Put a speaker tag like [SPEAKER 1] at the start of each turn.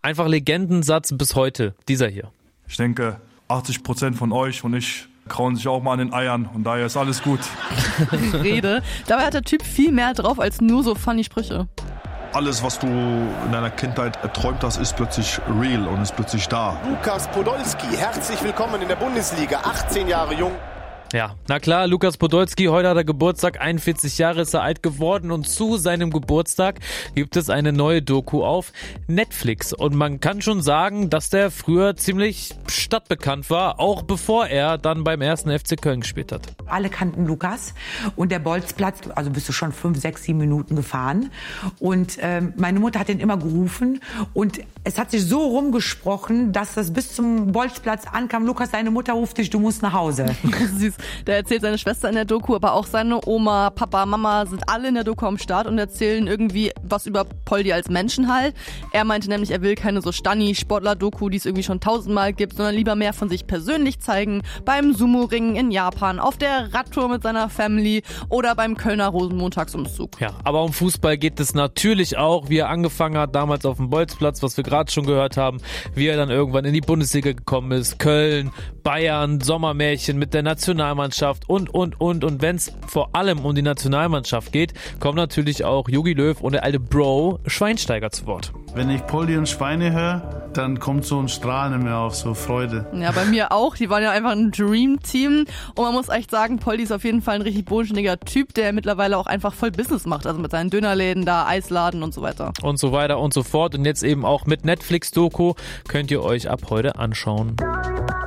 [SPEAKER 1] Einfach Legendensatz bis heute, dieser hier.
[SPEAKER 2] Ich denke, 80% von euch und ich krauen sich auch mal an den Eiern und daher ist alles gut.
[SPEAKER 3] Rede. Dabei hat der Typ viel mehr drauf als nur so funny Sprüche.
[SPEAKER 4] Alles, was du in deiner Kindheit erträumt hast, ist plötzlich real und ist plötzlich da.
[SPEAKER 5] Lukas Podolski, herzlich willkommen in der Bundesliga, 18 Jahre jung.
[SPEAKER 1] Ja, na klar, Lukas Podolski, heute hat er Geburtstag, 41 Jahre ist er alt geworden und zu seinem Geburtstag gibt es eine neue Doku auf Netflix. Und man kann schon sagen, dass der früher ziemlich stadtbekannt war, auch bevor er dann beim 1. FC Köln gespielt hat.
[SPEAKER 6] Alle kannten Lukas und der Bolzplatz, also bist du schon 5, 6, 7 Minuten gefahren und meine Mutter hat ihn immer gerufen und es hat sich so rumgesprochen, dass das bis zum Bolzplatz ankam, Lukas, deine Mutter ruft dich, du musst nach Hause.
[SPEAKER 3] Süß. Der erzählt seine Schwester in der Doku, aber auch seine Oma, Papa, Mama sind alle in der Doku am Start und erzählen irgendwie was über Poldi als Menschen halt. Er meinte nämlich, er will keine so Stani-Sportler-Doku, die es irgendwie schon 1000-mal gibt, sondern lieber mehr von sich persönlich zeigen. Beim Sumo-Ringen in Japan, auf der Radtour mit seiner Family oder beim Kölner Rosenmontagsumzug.
[SPEAKER 1] Ja, aber um Fußball geht es natürlich auch, wie er angefangen hat, damals auf dem Bolzplatz, was wir gerade schon gehört haben, wie er dann irgendwann in die Bundesliga gekommen ist, Köln, Bayern, Sommermärchen mit der Nationalmannschaft und wenn es vor allem um die Nationalmannschaft geht, kommen natürlich auch Jogi Löw und der alte Bro Schweinsteiger zu Wort.
[SPEAKER 7] Wenn ich Poldi und Schweine höre, dann kommt so ein Strahlen in mir auf, so Freude.
[SPEAKER 3] Ja, bei mir auch. Die waren ja einfach ein Dream-Team. Und man muss echt sagen, Poldi ist auf jeden Fall ein richtig bodenständiger Typ, der mittlerweile auch einfach voll Business macht. Also mit seinen Dönerläden da, Eisladen und so weiter.
[SPEAKER 1] Und so weiter und so fort. Und jetzt eben auch mit Netflix-Doku könnt ihr euch ab heute anschauen.